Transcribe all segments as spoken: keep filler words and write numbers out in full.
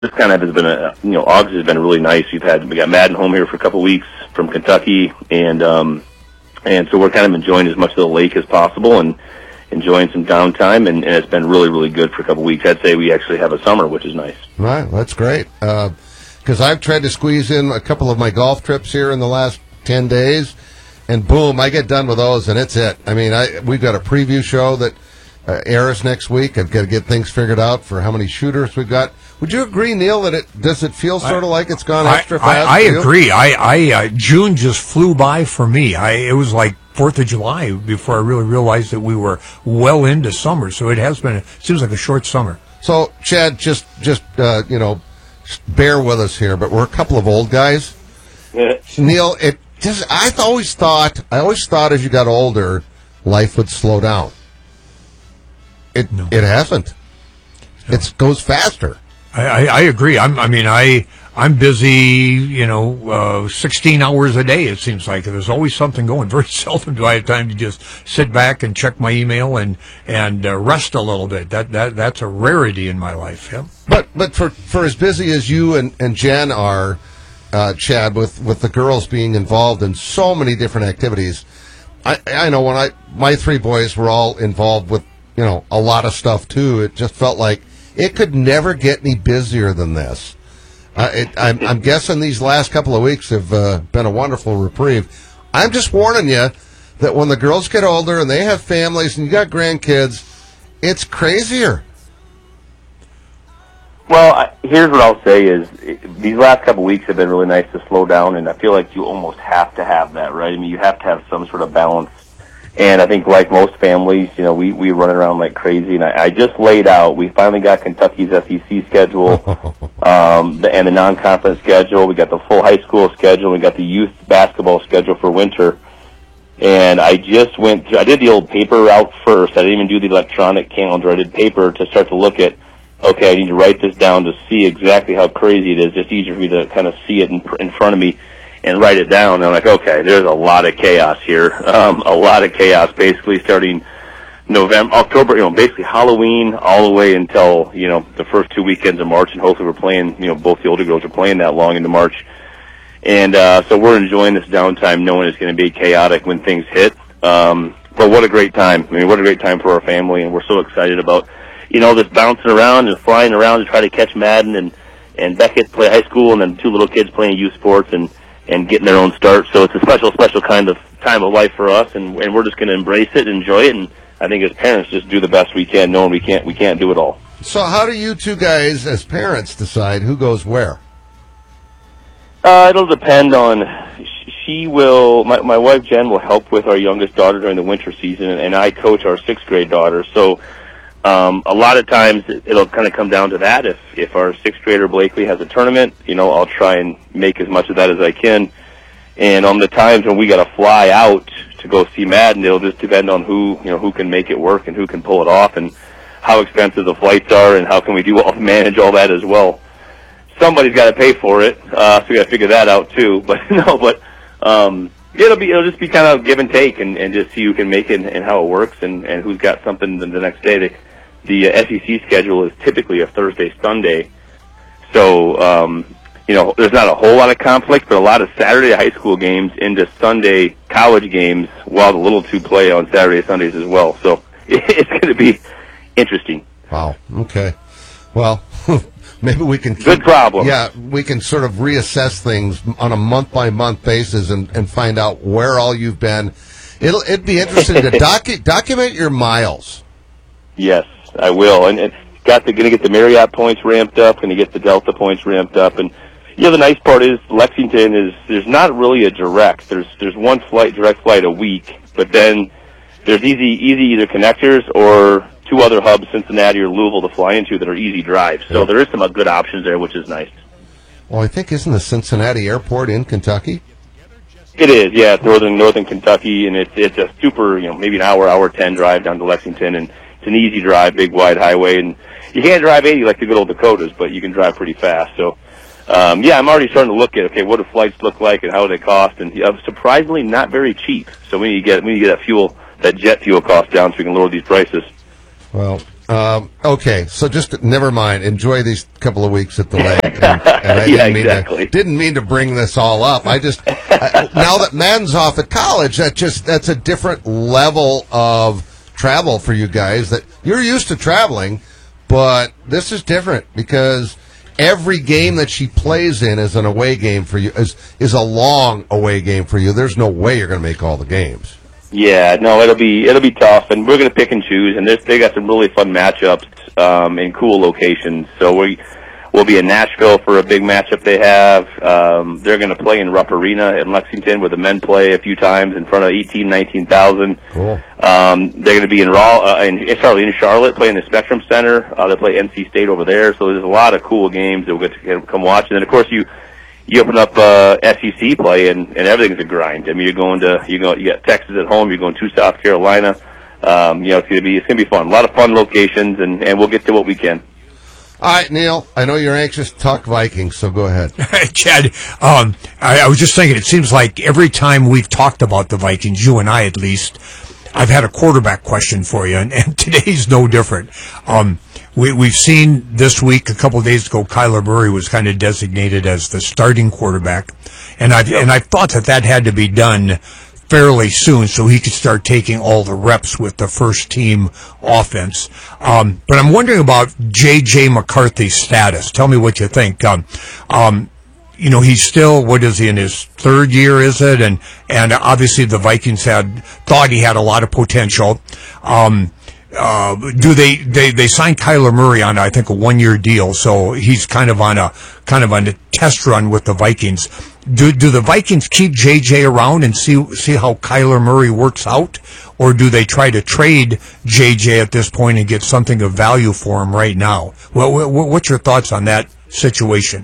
this kind of has been a, you know, August has been really nice. We've had, we got Madden home here for a couple of weeks from Kentucky, and, um, and so we're kind of enjoying as much of the lake as possible and enjoying some downtime, and, and it's been really, really good for a couple of weeks. I'd say we actually have a summer, which is nice. Right, that's great. Because uh, I've tried to squeeze in a couple of my golf trips here in the last ten days, and boom, I get done with those, and it's it. I mean, I we've got a preview show that uh, airs next week. I've got to get things figured out for how many shooters we've got. Would you agree, Neil, that it does it feel sort of like it's gone extra I, fast? I, I agree. I, I uh, June just flew by for me. I it was like Fourth of July before I really realized that we were well into summer. So it has been. It seems like a short summer. So, Chad, just just uh, you know, bear with us here, but we're a couple of old guys. Neil, it just I always thought I always thought as you got older, life would slow down. It no. it hasn't. No. It goes faster. I, I, I agree. I'm, I mean, I I'm busy. You know, uh, sixteen hours a day. It seems like there's always something going. Very seldom do I have time to just sit back and check my email and and uh, rest a little bit. That that that's a rarity in my life. Yeah. But but for for as busy as you and, and Jen are, uh, Chad, with, with the girls being involved in so many different activities, I I know when I my three boys were all involved with you know a lot of stuff too. It just felt like it could never get any busier than this. Uh, it, I'm, I'm guessing these last couple of weeks have uh, been a wonderful reprieve. I'm just warning you that when the girls get older and they have families and you got grandkids, it's crazier. Well, I, here's what I'll say is it, these last couple of weeks have been really nice to slow down, and I feel like you almost have to have that, right? I mean, you have to have some sort of balance. And I think like most families, you know, we, we run around like crazy. And I, I just laid out, we finally got Kentucky's S E C schedule um, the, and the non-conference schedule. We got the full high school schedule. We got the youth basketball schedule for winter. And I just went through, I did the old paper route first. I didn't even do the electronic calendar. I did paper to start to look at, okay, I need to write this down to see exactly how crazy it is. It's easier for me to kind of see it in, in front of me and write it down. And I'm like, okay, there's a lot of chaos here. Um, a lot of chaos, basically starting November, October, you know, basically Halloween all the way until, you know, the first two weekends of March. And hopefully we're playing, you know, both the older girls are playing that long into March. And, uh, so we're enjoying this downtime knowing it's going to be chaotic when things hit. Um, but what a great time. I mean, what a great time for our family. And we're so excited about, you know, just bouncing around and flying around to try to catch Madden and, and Beckett play high school and then two little kids playing youth sports and, and getting their own start. So it's a special, special kind of time of life for us, and, and we're just going to embrace it, enjoy it, and I think as parents just do the best we can, knowing we can't we can't do it all. So how do you two guys, as parents, decide who goes where? Uh, it'll depend on, she will, my, my wife Jen will help with our youngest daughter during the winter season, and I coach our sixth grade daughter. So Um, a lot of times it'll kind of come down to that. If, if our sixth grader Blakely has a tournament, you know, I'll try and make as much of that as I can. And on the times when we got to fly out to go see Madden, it'll just depend on who, you know, who can make it work and who can pull it off and how expensive the flights are and how can we do all, manage all that as well. Somebody's got to pay for it, uh, so we got to figure that out too. But no, but, um, it'll be, it'll just be kind of give and take and, and just see who can make it and, and how it works and, and who's got something the, the next day. They, The uh, S E C schedule is typically a Thursday, Sunday. So, um, you know, there's not a whole lot of conflict, but a lot of Saturday high school games into Sunday college games while the little two play on Saturday, Sundays as well. So it's going to be interesting. Wow. Okay. Well, maybe we can... Good problem. Yeah, we can sort of reassess things on a month-by-month basis and, and find out where all you've been. It'll, it'd be interesting to docu- document your miles. Yes. I will, and it's got the going to get the Marriott points ramped up, going to get the Delta points ramped up, and yeah, the nice part is Lexington is there's not really a direct. There's there's one flight, direct flight a week, but then there's easy easy either connectors or two other hubs, Cincinnati or Louisville, to fly into that are easy drives. So yeah. There is some good options there, which is nice. Well, I think isn't the Cincinnati airport in Kentucky? It is, yeah, it's northern northern Kentucky, and it's it's a super, you know, maybe an hour, hour ten drive down to Lexington, and it's an easy drive, big wide highway, and you can't drive eighty like the good old Dakotas, but you can drive pretty fast. So, um, yeah, I'm already starting to look at, okay, what do flights look like and how do they cost? And uh, surprisingly, not very cheap. So we need to get we need to get that fuel, that jet fuel cost down so we can lower these prices. Well, Um, okay, so just never mind. Enjoy these couple of weeks at the lake. And, and I yeah, didn't mean exactly. To, didn't mean to bring this all up. I just I, now that Madden's off at college, that just that's a different level of travel for you guys. That you're used to traveling, but this is different because every game that she plays in is an away game for you. Is is a long away game for you. There's no way you're going to make all the games. Yeah, no, it'll be it'll be tough, and we're going to pick and choose. And they got some really fun matchups um, in cool locations. So we we'll be in Nashville for a big matchup they have. Um, they're going to play in Rupp Arena in Lexington, where the men play a few times in front of eighteen, nineteen thousand. Cool. Um, they're going to be in Raw uh, in, in Charlotte, in Charlotte, playing the Spectrum Center. Uh, they play N C State over there. So there's a lot of cool games that we'll get to come watch. And then of course you. You open up uh, S E C play, and, and everything's a grind. I mean, you're going to you go you got Texas at home. You're going to South Carolina. Um, you know, it's gonna be it's gonna be fun. A lot of fun locations, and, and we'll get to what we can. All right, Neil. I know you're anxious to talk Vikings, so go ahead. Chad, um, I, I was just thinking. It seems like every time we've talked about the Vikings, you and I at least, I've had a quarterback question for you, and, and today's no different. Um, We, we've seen this week, a couple of days ago, Kyler Murray was kind of designated as the starting quarterback, and I Yep. and I thought that that had to be done fairly soon so he could start taking all the reps with the first team offense. Um, but I'm wondering about J J McCarthy's status. Tell me what you think. Um, um, you know, he's still, what is he, in his third year, is it? And and obviously the Vikings had thought he had a lot of potential. Um, Uh, do they, they, they signed Kyler Murray on, I think, a one-year deal, so he's kind of on a, kind of on a test run with the Vikings. Do, do the Vikings keep J J around and see, see how Kyler Murray works out? Or do they try to trade J J at this point and get something of value for him right now? Well, what's your thoughts on that situation?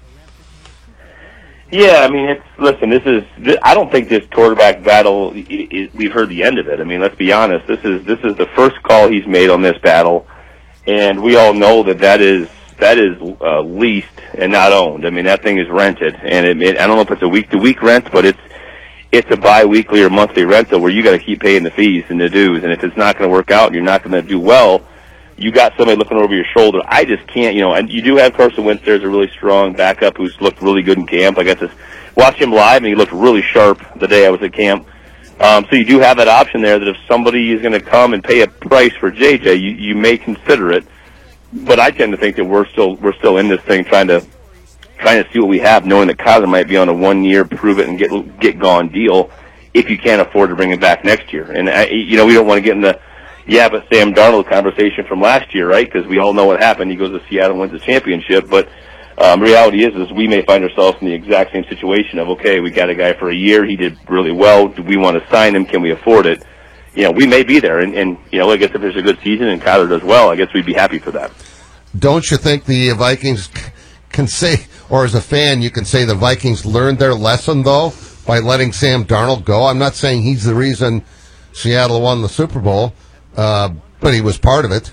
Yeah, I mean, it's listen. This is. I don't think this quarterback battle. Is, we've heard the end of it. I mean, let's be honest. This is this is the first call he's made on this battle, and we all know that that is that is uh, leased and not owned. I mean, that thing is rented, and it, it, I don't know if it's a week to week rent, but it's it's a bi-weekly or monthly rental where you got to keep paying the fees and the dues, and if it's not going to work out and you're not going to do well, you got somebody looking over your shoulder. I just can't, you know, and you do have Carson Wentz there's a really strong backup who's looked really good in camp. I got to watch him live, and he looked really sharp the day I was at camp. Um, so you do have that option there that if somebody is going to come and pay a price for J J, you, you may consider it. But I tend to think that we're still we're still in this thing trying to trying to see what we have, knowing that Kyler might be on a one-year prove it and get get gone deal if you can't afford to bring him back next year. And I, you know, we don't want to get in the yeah, but Sam Darnold conversation from last year, right? Because we all know what happened. He goes to Seattle and wins the championship. But um, reality is, is we may find ourselves in the exact same situation of, okay, we got a guy for a year. He did really well. Do we want to sign him? Can we afford it? You know, we may be there. And, and you know, I guess if there's a good season and Kyler does well, I guess we'd be happy for that. Don't you think the Vikings can say, or as a fan, you can say the Vikings learned their lesson, though, by letting Sam Darnold go? I'm not saying he's the reason Seattle won the Super Bowl. Uh, but he was part of it.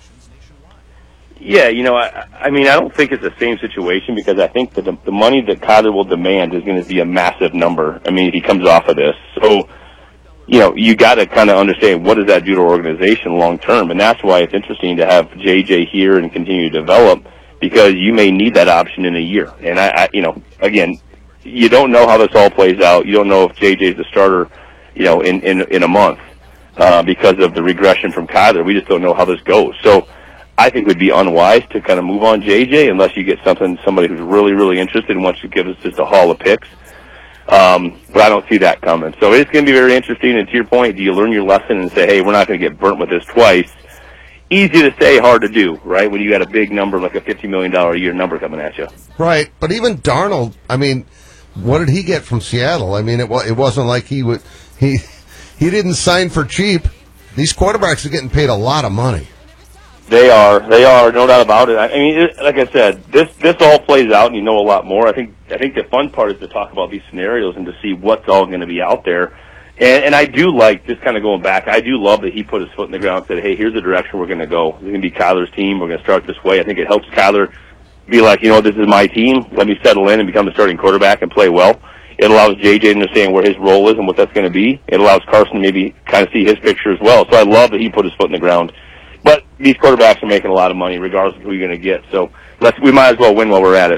Yeah, you know, I, I mean, I don't think it's the same situation because I think that the, the money that Kyler will demand is going to be a massive number. I mean, if he comes off of this. So, you know, you got to kind of understand what does that do to our organization long term, and that's why it's interesting to have J J here and continue to develop because you may need that option in a year. And, I, I you know, again, you don't know how this all plays out. You don't know if J J's the starter, you know, in, in, in a month. Uh, because of the regression from Kyler. We just don't know how this goes. So I think it would be unwise to kind of move on J J unless you get something, somebody who's really, really interested and wants to give us just a haul of picks. Um, but I don't see that coming. So it's going to be very interesting. And to your point, do you learn your lesson and say, hey, we're not going to get burnt with this twice? Easy to say, hard to do, right, when you got a big number, like a fifty million dollars a year number coming at you. Right. But even Darnold, I mean, what did he get from Seattle? I mean, it, it wasn't like he would – he. He didn't sign for cheap. These quarterbacks are getting paid a lot of money. They are. They are. No doubt about it. I mean, it, like I said, this this all plays out, and you know a lot more. I think I think the fun part is to talk about these scenarios and to see what's all going to be out there. And, and I do like, just kind of going back, I do love that he put his foot in the ground and said, hey, here's the direction we're going to go. It's going to be Kyler's team. We're going to start this way. I think it helps Kyler be like, you know, this is my team. Let me settle in and become the starting quarterback and play well. It allows J J to understand where his role is and what that's going to be. It allows Carson to maybe kind of see his picture as well. So I love that he put his foot in the ground but these quarterbacks are making a lot of money regardless of who you're going to get. So let's we might as well win while we're at it.